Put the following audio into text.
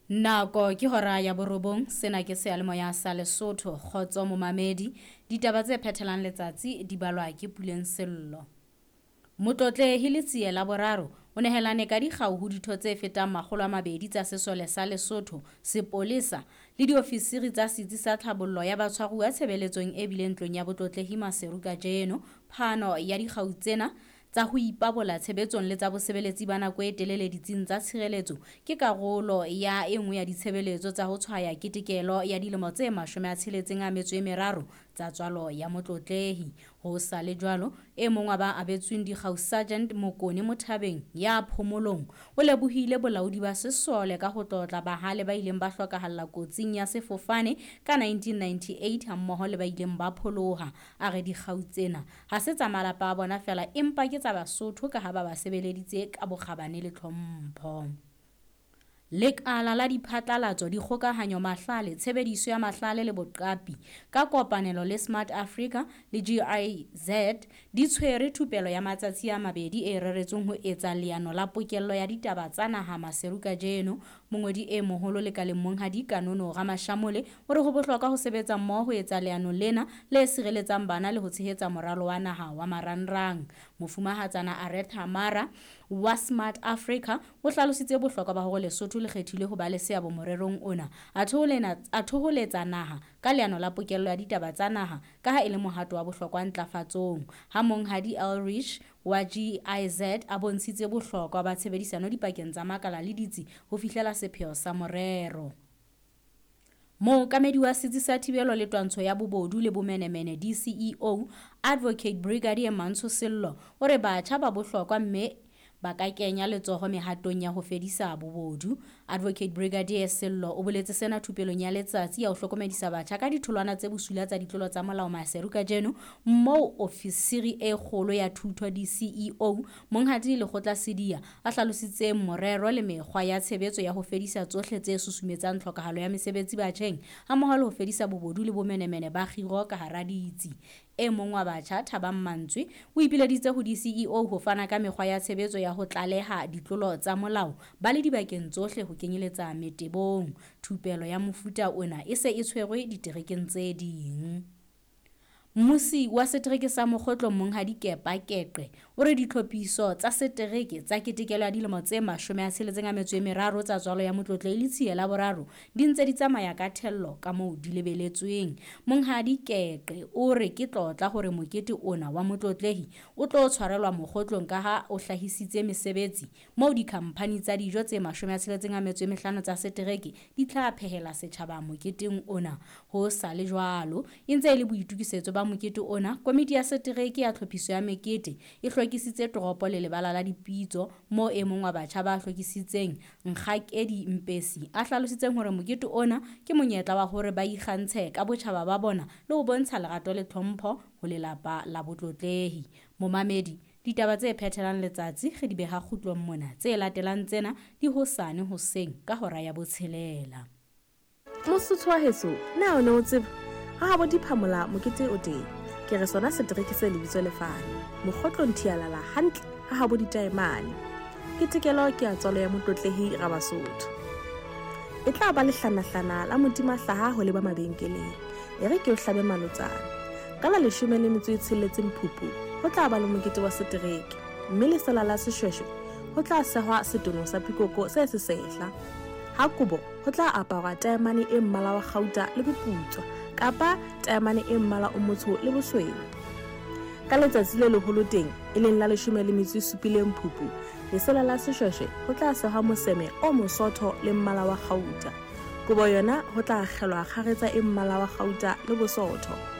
Nako ke hora ya borobong, sena ke sealemoya sa Lesotho. Kgotso momamedi, ditaba tse phethelang letsatsi di balwa ke Puleng Sello. Motlotle Letsiye la boraro o nehelane ka dikgau ho ditho tse fetang 200 tsa sesole sa Lesotho, sepolesa le diofisiri tsa setsi sa tlhabollo ya batshwaruwa tshebeletsong e bileng ntlong ya botlotlehi Maseru kajeno. Phano ya dikgau tsena tsa ho ipabola tshebetsong le tsa bosebeletsi ba nako e telele ditsing tsa tshireletso ke karolo ya enngwe ya ditshebeletso tsa ho tshwaya ketekelo ya dilemo tse 63 tsa tswalo ya motlotlehi. Ho sa le jwalo, e mong wa ba abetsweng dikgau Sergeant Mokone Mothabeng ya phomolong o lebohile bolaodi ba sesole ka ho tlotla bahale ba ileng ba hlokahalla kotsing ya sefofane ka 1998 hammoho le ba ileng ba pholoha. A re dikgau tsena ha se tsa malapa a bona fela, empa ke tsa Basotho ka ha ba sebeleditse ka bokgabane le tlhompho. Lekala la diphatlalatso, dikgokahanyo, mahlale, tshebediso ya mahlale le boqapi ka kopanelo le Smart Africa le GIZ di tshwere thupelo ya matsatsi a 2 e reretsweng ho etsa leano la pokello ya ditaba tsa naha Maseru kajeno. Mongodi e moholo lekaleng monghadi Kanono Ramashamole o re ho bohlokwa ho sebetsa mmoho ho etsa leano lena le sireletsang bana le ho tshehetsa moralo wa naha wa marangrang. Mofumahatsana Aretha Mara wa Smart Africa o hlalositse bohlokwa ba hore Lesotho le kgethile ho ba le seabo morerong ona, a thoholetsa naha ka leano la pokello ya ditaba tsa naha ka ha e le mohato wa bohlokwa ntlafatsong. Ha monghadi Elrich wa GIZ a bontshitse bohlokwa ba tshebedisano dipakeng tsa makala le ditsi ho fihlela sepheo sa morero. Mookamedi wa setsi sa thibelo le twantsho ya bobodu le bomenemene DCEO Advocate Brigadier Mantsho Sello o re batjha ba bohlokwa mme ba ka kenya letsoho mehatong ya ho fedisa bobodu. Advocate Brigadier Sello o boletse sena thupelong ya letsatsi ya ho hlokomedisa batjha ka ditholwana tse bosula tsa ditlolo tsa molao Maseru kajeno, moo ofisiri e kgolo ya thuto DCEO monghadi Lekgotla Sidia a hlalositse morero le mekgwa ya tshebetso ya ho fedisa tsohle tse susumetsang tlhokahalo ya mesebetsi batjheng hammoho le ho fedisa bobodu le bomenemene ba khiro ka hara ditsi. E mong wa batjha Thabang Mantswe o ipileditse ho DCEO ho fana ka mekgwa ya tshebetso ya ho tlaleha ditlolo tsa molao ba le dibakeng tsohle ho kenyeletsa metebong. Thupelo ya mofuta ona e se e tshwerwe diterekeng tse ding. Mmusi wa setereke sa Mokgotlo monghadi Kepa Keqe o re ditlhophiso tsa setereke tsa ketekelo ya dilemo tse 63 tsa tswalo ya motlotlehi Letsiye la boraro di ntse di tsamaya ka thello ka moo di lebeletsweng. Monghadi Keqe o re ke tlotla hore mokete ona wa motlotlehi o tlo tshwarelwa Mokgotlong ka ha o hlahisitse mesebetsi moo dikhamphani tsa dijo tse 65 tsa setereke di tla phehela setjhaba moketeng ona. Ho sa le jwalo, e ntse le boitukisetso ba mokete ona, komiti ya setereke ya tlhophiso ya mekete e hlokisitse toropo le lebala la dipitso moo e mong wa batjha ba hlokisitseng Nkgakedi Mpesi a hlalositseng hore mokete ona ke monyetla wa hore ba ikgantshe ka botjhaba ba bona le ho bontsha lerato le tlhompho ho lelapa la botlotlehi. Momamedi, ditaba tse phethelang letsatsi re di beha kgutlong mona, tse latelang tsena di hosane hoseng ka hora ya botshelela. Mosotho wa heso, na o ne o tseba ha bo diphamola mokete o teng ke re sona setereke se lebitso lefane Mokgotlo nthialala hantle ha bo ditaemane. Ketekelo ke a tswalo ya motlotlehi ra Basotho e tla ba le hlanahlana la modima hlaha ho leba mabenkeleng e re ke o hlabe malotsana ka la 16 Phupu ho tla ba le mokete wa setereke, mme lesela la seshweshwe ho tla sehwa setono sa pikoko se sesehla. Ha kubo ho tla aparwa taemane e mmala wa kgauta le boputswa kapa taemane e mmala o motsho le bosweu. Ka letsatsi le leholo teng e leng la 17 Phupu, lesela la seshweshwe ho tla sehwa moseme o mosotho le mmala wa kgauta. Kubo yona ho tla kgelwa kgaretsa e mmala wa kgauta le bosotho.